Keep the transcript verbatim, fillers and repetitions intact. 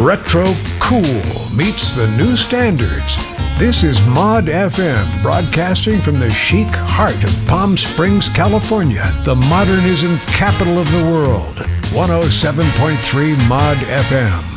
retro cool meets the new standards. This is Mod F M, broadcasting from the chic heart of Palm Springs, California, the modernism capital of the world. one oh seven point three Mod F M.